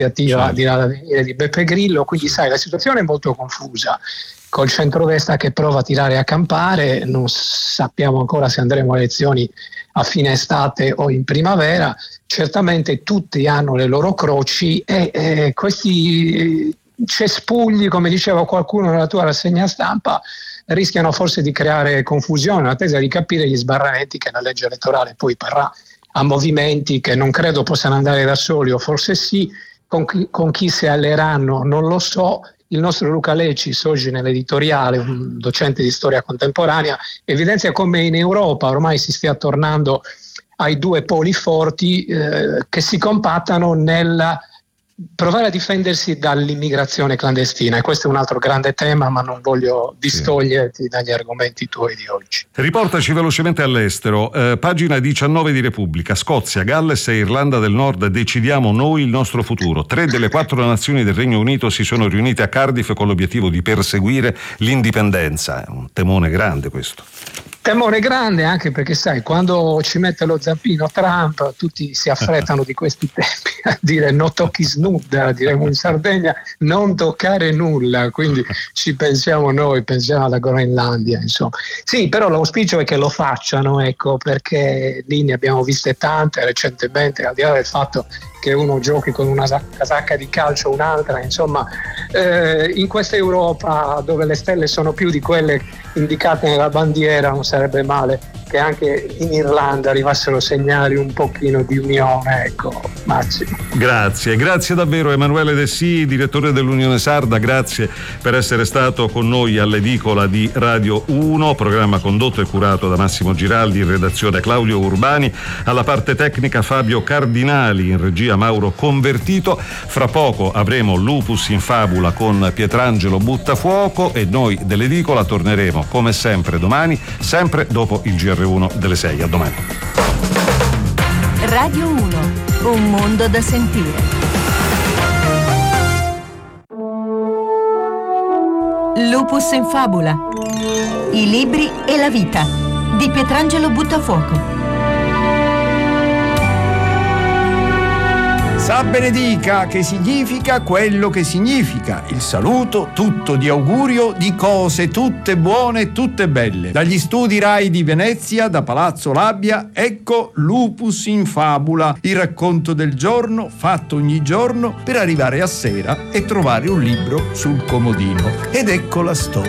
iniziativa di là da venire di Beppe Grillo, quindi sai, la situazione è molto confusa, col centrodestra che prova a tirare a campare, non sappiamo ancora se andremo a elezioni a fine estate o in primavera, certamente tutti hanno le loro croci e questi cespugli, come diceva qualcuno nella tua rassegna stampa, rischiano forse di creare confusione, attesa di capire gli sbarramenti che la legge elettorale poi parrà a movimenti che non credo possano andare da soli, o forse sì, con chi si alleeranno non lo so. Il nostro Luca Lecis, oggi nell'editoriale, un docente di storia contemporanea, evidenzia come in Europa ormai si stia tornando ai due poli forti che si compattano nel provare a difendersi dall'immigrazione clandestina, e questo è un altro grande tema, ma non voglio distoglierti dagli argomenti tuoi di oggi. Riportaci velocemente all'estero, pagina 19 di Repubblica. Scozia, Galles e Irlanda del Nord, decidiamo noi il nostro futuro. 3 delle 4 nazioni del Regno Unito si sono riunite a Cardiff con l'obiettivo di perseguire l'indipendenza. È un temone grande questo. Temore grande, anche perché sai, quando ci mette lo zampino Trump tutti si affrettano di questi tempi a dire no tocchi snuda, diremo in Sardegna, non toccare nulla, quindi ci pensiamo noi, pensiamo alla Groenlandia, insomma. Sì, però l'auspicio è che lo facciano, ecco, perché lì ne abbiamo viste tante recentemente, al di là del fatto che uno giochi con una casacca di calcio o un'altra, insomma, in questa Europa dove le stelle sono più di quelle indicate nella bandiera, non sarebbe male che anche in Irlanda arrivassero segnali un pochino di unione, ecco, Massimo. Grazie davvero Emanuele Dessì, direttore dell'Unione Sarda, grazie per essere stato con noi all'edicola di Radio 1, programma condotto e curato da Massimo Giraldi, in redazione Claudio Urbani, alla parte tecnica Fabio Cardinali, in regia Mauro Convertito. Fra poco avremo Lupus in Fabula con Pietrangelo Buttafuoco e noi dell'edicola torneremo come sempre domani, sempre dopo il GR1 delle 6. A domani. Radio 1, un mondo da sentire. Lupus in Fabula, i libri e la vita di Pietrangelo Buttafuoco. Sa benedica, che significa quello che significa. Il saluto tutto di augurio di cose tutte buone e tutte belle. Dagli studi Rai di Venezia, da Palazzo Labbia, ecco Lupus in Fabula, il racconto del giorno fatto ogni giorno per arrivare a sera e trovare un libro sul comodino. Ed ecco la storia.